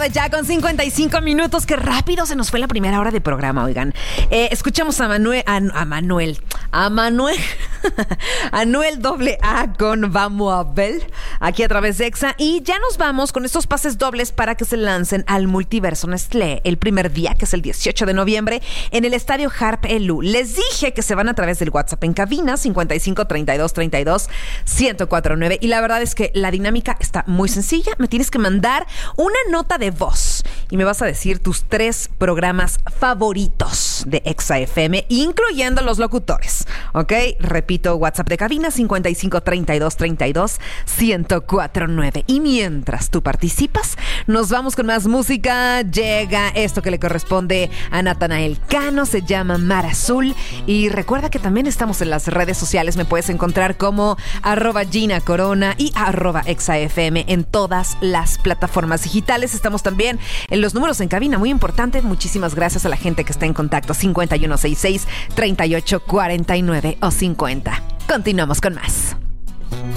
ya con 55 minutos. Qué rápido se nos fue la primera hora de programa, oigan. Escuchamos a Manuel AA con Vamos a ver, aquí a través de Exa. Y ya nos vamos con estos pases dobles para que se lancen al Multiverso Nestlé el primer día, que es el 18 de noviembre, en el Estadio Harp Elú. Les dije que se van a través del WhatsApp en cabina 55 32 32 1049. Y la verdad es que la dinámica está muy sencilla. Me tienes que mandar una nota de voz y me vas a decir tus 3 programas favoritos de Exa FM, incluyendo los locutores. ¿Ok? Repito, WhatsApp de cabina 55 32 32 1049. Y mientras tú participas, nos vamos con más música. Llega esto que le corresponde a Natanael Cano, se llama Mar Azul. Y recuerda que también estamos en las redes sociales. Me puedes encontrar como @Gina Corona y @ExaFM en todas las plataformas digitales. Estamos también en los números en cabina, muy importante. Muchísimas gracias a la gente que está en contacto. 5166 3849 o 50. Continuamos con más.